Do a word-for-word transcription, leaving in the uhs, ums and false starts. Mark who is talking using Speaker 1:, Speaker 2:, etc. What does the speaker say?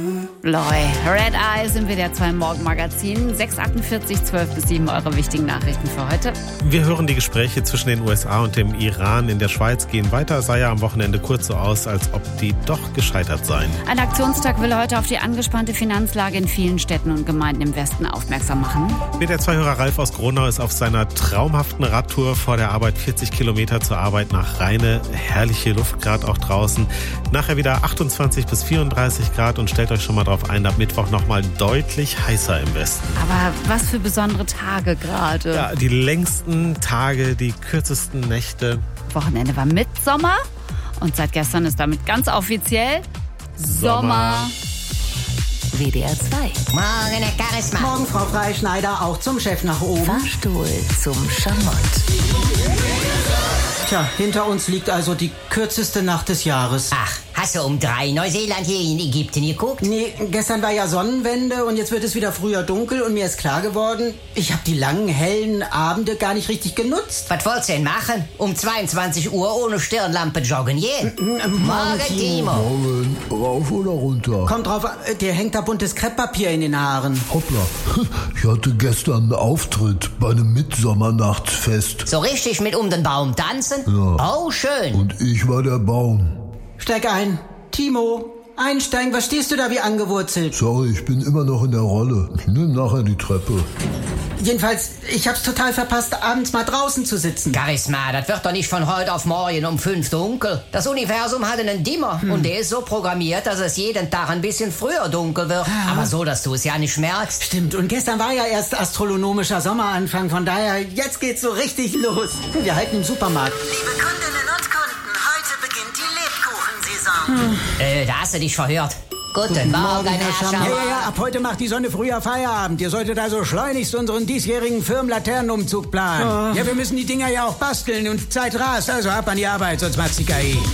Speaker 1: Loy, Red Eyes im W D R zwei Morgenmagazin. sechs Uhr achtundvierzig, zwölf bis sieben eure wichtigen Nachrichten für heute.
Speaker 2: Wir hören, die Gespräche zwischen den U S A und dem Iran in der Schweiz gehen weiter. Es sah ja am Wochenende kurz so aus, als ob die doch gescheitert seien.
Speaker 1: Ein Aktionstag will heute auf die angespannte Finanzlage in vielen Städten und Gemeinden im Westen aufmerksam machen.
Speaker 2: W D R zwei-Hörer Ralf aus Gronau ist auf seiner traumhaften Radtour vor der Arbeit vierzig Kilometer zur Arbeit nach Rheine. Herrliche Luft gerade auch draußen. Nachher wieder achtundzwanzig bis vierunddreißig Grad und stellt euch schon mal drauf ein, ab Mittwoch nochmal deutlich heißer im Westen.
Speaker 1: Aber was für besondere Tage gerade.
Speaker 2: Ja, die längsten Tage, die kürzesten Nächte.
Speaker 1: Wochenende war Mitsommer und seit gestern ist damit ganz offiziell Sommer.
Speaker 2: Sommer.
Speaker 3: W D R zwei.
Speaker 4: Morgen, Herr Charisma.
Speaker 5: Morgen, Frau Freischneider, auch zum Chef nach oben.
Speaker 3: Fahrstuhl zum Schamott.
Speaker 5: Tja, hinter uns liegt also die kürzeste Nacht des Jahres.
Speaker 4: Ach, hast du um drei Neuseeland hier in Ägypten geguckt?
Speaker 5: Nee, gestern war ja Sonnenwende und jetzt wird es wieder früher dunkel und mir ist klar geworden, ich habe die langen, hellen Abende gar nicht richtig genutzt.
Speaker 4: Was wollt's denn machen? Um zweiundzwanzig Uhr ohne Stirnlampe joggen gehen? Morgen, Timo.
Speaker 6: Morgen, rauf oder runter?
Speaker 5: Kommt drauf, an, dir hängt da buntes Krepppapier in den Haaren.
Speaker 6: Hoppla, ich hatte gestern einen Auftritt bei einem Mitsommernachtsfest.
Speaker 4: So richtig mit um den Baum tanzen?
Speaker 6: Ja.
Speaker 4: Oh, schön.
Speaker 6: Und ich war der Baum.
Speaker 5: Steig ein. Timo, einsteigen, was stehst du da wie angewurzelt?
Speaker 6: Sorry, ich bin immer noch in der Rolle. Ich nehme nachher die Treppe.
Speaker 5: Jedenfalls, ich hab's total verpasst, abends mal draußen zu sitzen.
Speaker 4: Charisma, das wird doch nicht von heute auf morgen um fünf dunkel. Das Universum hat einen Dimmer hm. und der ist so programmiert, dass es jeden Tag ein bisschen früher dunkel wird. Ja. Aber so, dass du es ja nicht merkst.
Speaker 5: Stimmt, und gestern war ja erst astronomischer Sommeranfang, von daher, jetzt geht's so richtig los. Wir halten im Supermarkt.
Speaker 7: Liebe Kundinnen und Kunden, heute beginnt die Lebkuchensaison.
Speaker 5: Hm.
Speaker 4: Äh, da hast du dich verhört. Guten, Guten Morgen, Morgen, Herr Schamm.
Speaker 5: Ja, ja, ja, ab heute macht die Sonne früher Feierabend. Ihr solltet also schleunigst unseren diesjährigen Firmenlaternenumzug planen. Oh. Ja, wir müssen die Dinger ja auch basteln und Zeit rast. Also ab an die Arbeit, sonst macht's die K I.